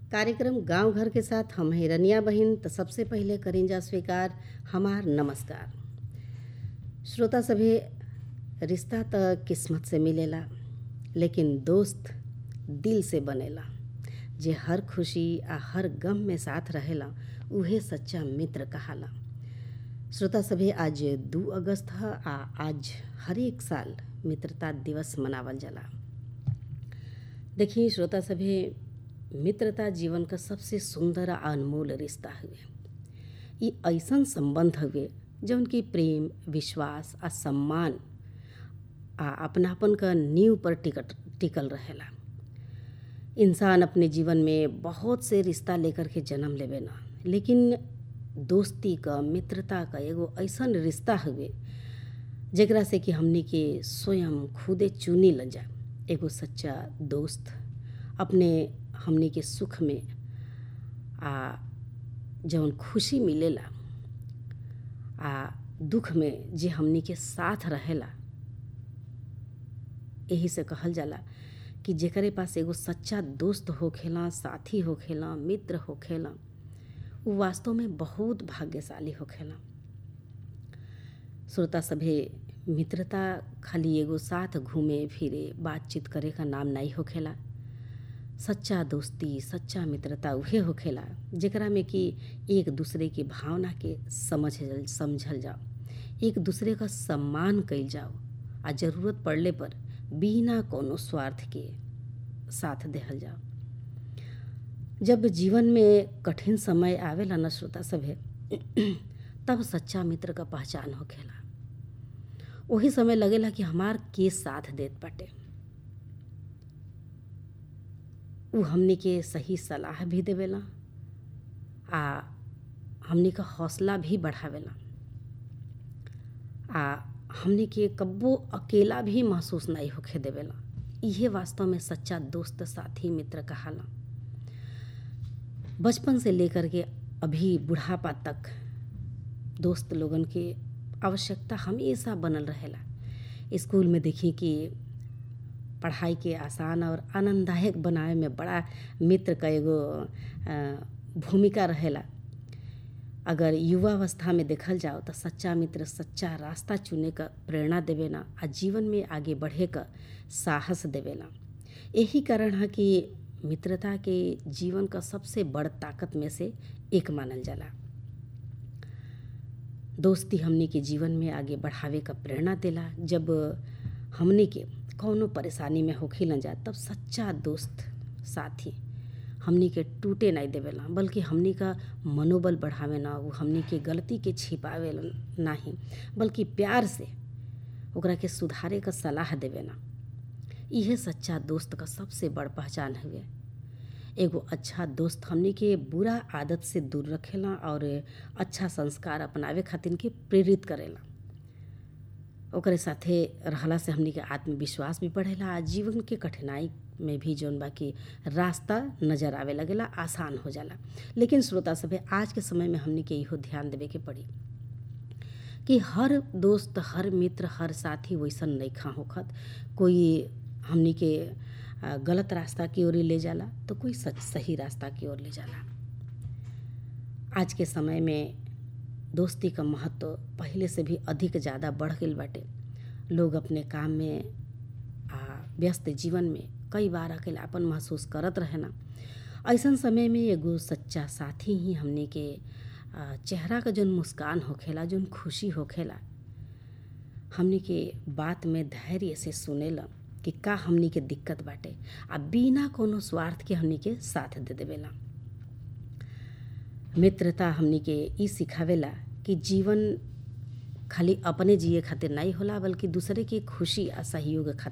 कार्यक्रम गांव घर के साथ हम हैं रनिया बहिन। तो सबसे पहले करेंजा स्वीकार हमार नमस्कार। श्रोता सभी, रिश्ता तो किस्मत से मिलेला, लेकिन दोस्त दिल से बनेला। जे हर खुशी आ हर गम में साथ रहेला उहे सच्चा मित्र कहाला। श्रोता सभी, आज 2 अगस्त है आ आज हर एक साल मित्रता दिवस मनावल जाला। देखिए श्रोता सभी, मित्रता जीवन का सबसे सुंदर आ अनमोल रिश्ता हुए। ये ऐसन संबंध हुए जौन की प्रेम, विश्वास आ सम्मान आ अपनापन का नींव पर टिकल रहेला। इंसान अपने जीवन में बहुत से रिश्ता लेकर के जन्म लेवे ना, लेकिन दोस्ती का, मित्रता का एगो ऐसन रिश्ता हुए जेकरा से कि हमनी के स्वयं खुदे चुनी ल जा। एगो सच्चा दोस्त अपने हमनी के सुख में आ जौन खुशी मिलेला आ दुख में जे हमनी के साथ रहेला, यही से कहल जाला कि जेकरे पास एगो सच्चा दोस्त होखेला, साथी होखेला, मित्र होखेला, वो वास्तव में बहुत भाग्यशाली होखेला। श्रोता सभे, मित्रता खाली एगो साथ घूमे फिरे बातचीत करे का नाम नहीं होखेला। सच्चा दोस्ती, सच्चा मित्रता उहे होखेला जेकरा में कि एक दूसरे की भावना के समझल जाओ, एक दूसरे का सम्मान कइल जाओ आ जरूरत पड़ले पर बिना कोनो स्वार्थ के साथ देहल जाओ। जब जीवन में कठिन समय आवेला न श्रोता सभे, तब सच्चा मित्र का पहचान होखेला। वही समय लगेला कि हमार के साथ देत बाटे। उ हमनी के सही सलाह भी देवेला आ हमनी का हौसला भी बढ़ावेला आ हमनी के कब्बो अकेला भी महसूस नहीं होखे देवेला। इहे वास्तव में सच्चा दोस्त, साथी, मित्र कहाला। बचपन से लेकर के अभी बुढ़ापा तक दोस्त लोगन के आवश्यकता हमेशा बनल रहेला। स्कूल में देखी कि पढ़ाई के आसान और आनंददायक बनावे में बड़ा मित्र का एगो भूमिका रहेला। अगर युवावस्था में देखल जाओ तो सच्चा मित्र सच्चा रास्ता चुने का प्रेरणा देवेला आ जीवन में आगे बढ़े का साहस देवेला। यही कारण है कि मित्रता के जीवन का सबसे बड़ ताकत में से एक मानल जाला। दोस्ती हमनी के जीवन में आगे बढ़ावे का प्रेरणा देला। जब हमनी के कौनो परेशानी में होखिलन जा, तब सच्चा दोस्त, साथी हमनी के टूटे नहीं देवेला, बल्कि हमनी का मनोबल बढ़ावे ना, वो हमनी के गलती के छिपावे नहीं, बल्कि प्यार से ओकरा के सुधारे का सलाह देवे ना। यह सच्चा दोस्त का सबसे बड़ पहचान हुए। एगो अच्छा दोस्त हमनी के बुरा आदत से दूर रखेला और अच्छा संस्कार अपनावे खातिर के प्रेरित करेला। ओकरे साथे रहला से हमनी के आत्मविश्वास भी बढ़ेला आ जीवन के कठिनाई में भी जौन बाकी रास्ता नजर आवे लगेला, आसान हो जाला। लेकिन श्रोता सभे, आज के समय में हमनी के इहो ध्यान देवे के पड़ी कि हर दोस्त, हर मित्र, हर साथी वैसन नइखा होखत। कोई हमनी के गलत रास्ता की ओर ले जाला तो कोई सही रास्ता की ओर ले जाला। आज के समय में दोस्ती का महत्व पहले से भी अधिक ज़्यादा बढ़ गइल बाटे। लोग अपने काम में व्यस्त जीवन में कई बार अकेलापन महसूस करत रहेना। ऐसन समय में एगो सच्चा साथी ही हमने के चेहरा का जौन मुस्कान होखेला, जौन खुशी होखेला, हमने के बात में धैर्य से सुनेला कि का हमनी के दिक्कत बाटे आ बिना कोनो स्वार्थ के हमनी के साथ दे देवेला। मित्रता हमनी के ई सिखावेला कि जीवन खाली अपने जिए खातिर नहीं होला, बल्कि दूसरे की खुशी आ सहयोग खातिर